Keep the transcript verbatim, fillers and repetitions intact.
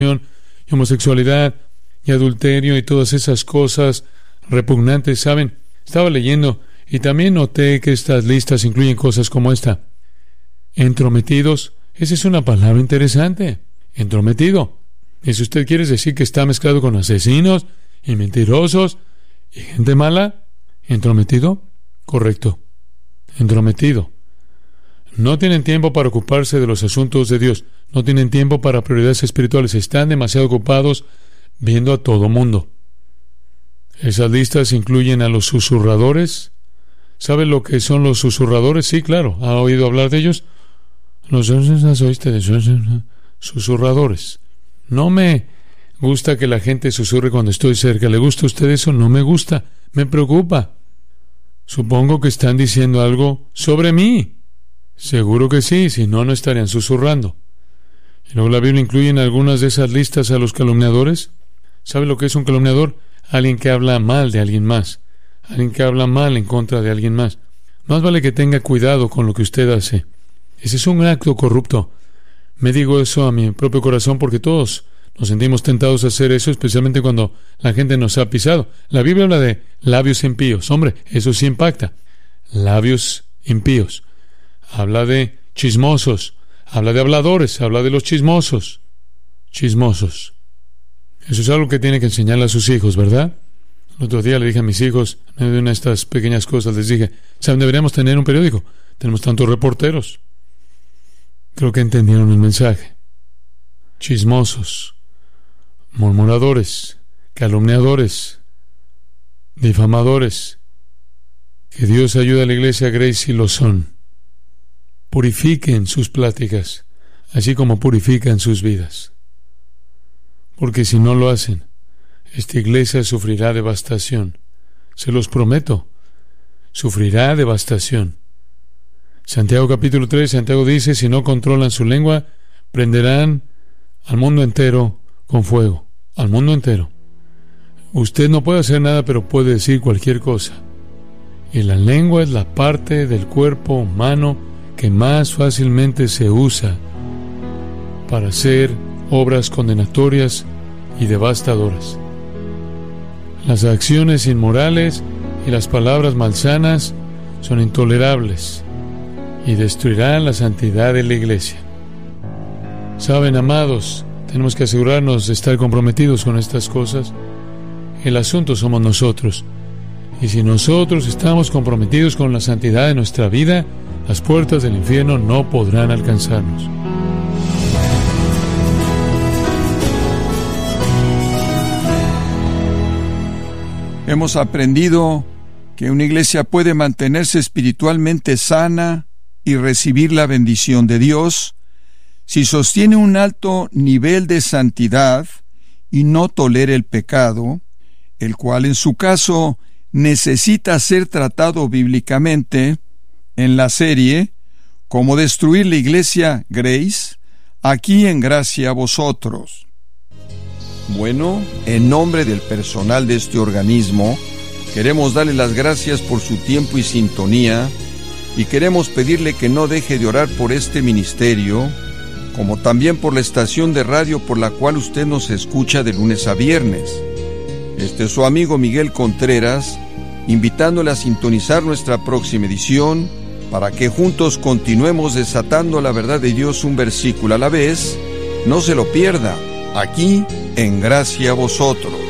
y homosexualidad y adulterio y todas esas cosas repugnantes. ¿Saben? Estaba leyendo y también noté que estas listas incluyen cosas como esta. Entrometidos. Esa es una palabra interesante. Entrometido. Y si usted quiere decir que está mezclado con asesinos y mentirosos y gente mala, ¿entrometido? Correcto. Entrometido. No tienen tiempo para ocuparse de los asuntos de Dios. No tienen tiempo para prioridades espirituales. Están demasiado ocupados viendo a todo mundo. Esas listas incluyen a los susurradores. ¿Sabe lo que son los susurradores? Sí, claro. ¿Ha oído hablar de ellos? Los susurradores. No me gusta que la gente susurre cuando estoy cerca. ¿Le gusta a usted eso? No me gusta. Me preocupa. Supongo que están diciendo algo sobre mí. Seguro que sí, si no, no estarían susurrando. Y luego la Biblia incluye en algunas de esas listas a los calumniadores. ¿Sabe lo que es un calumniador? Alguien que habla mal de alguien más. Alguien que habla mal en contra de alguien más. Más vale que tenga cuidado con lo que usted hace. Ese es un acto corrupto. Me digo eso a mi propio corazón porque todos nos sentimos tentados a hacer eso, especialmente cuando la gente nos ha pisado. La Biblia habla de labios impíos. Hombre, eso sí impacta. Labios impíos. Habla de chismosos. Habla de habladores. Habla de los chismosos. Chismosos. Eso es algo que tiene que enseñarle a sus hijos, ¿verdad? El otro día le dije a mis hijos, en medio de una de estas pequeñas cosas, les dije, ¿saben? Deberíamos tener un periódico. Tenemos tantos reporteros. Creo que entendieron el mensaje. Chismosos, murmuradores, calumniadores, difamadores. Que Dios ayude a la iglesia Grace si lo son. Purifiquen sus pláticas, así como purifican sus vidas. Porque si no lo hacen, esta iglesia sufrirá devastación. Se los prometo, sufrirá devastación. Santiago capítulo tres, Santiago dice, si no controlan su lengua, prenderán al mundo entero con fuego. Al mundo entero. Usted no puede hacer nada, pero puede decir cualquier cosa. Y la lengua es la parte del cuerpo humano que más fácilmente se usa para hacer obras condenatorias y devastadoras. Las acciones inmorales y las palabras malsanas son intolerables y destruirán la santidad de la iglesia. Saben, amados, tenemos que asegurarnos de estar comprometidos con estas cosas. El asunto somos nosotros. Y si nosotros estamos comprometidos con la santidad de nuestra vida, las puertas del infierno no podrán alcanzarnos. Hemos aprendido que una iglesia puede mantenerse espiritualmente sana y recibir la bendición de Dios si sostiene un alto nivel de santidad y no tolera el pecado, el cual en su caso necesita ser tratado bíblicamente. En la serie Cómo destruir la iglesia Grace, aquí en Gracia a Vosotros. Bueno, en nombre del personal de este organismo, queremos darle las gracias por su tiempo y sintonía, y queremos pedirle que no deje de orar por este ministerio, como también por la estación de radio por la cual usted nos escucha de lunes a viernes. Este es su amigo Miguel Contreras, invitándole a sintonizar nuestra próxima edición, para que juntos continuemos desatando la verdad de Dios un versículo a la vez. No se lo pierda, aquí en Gracia a Vosotros.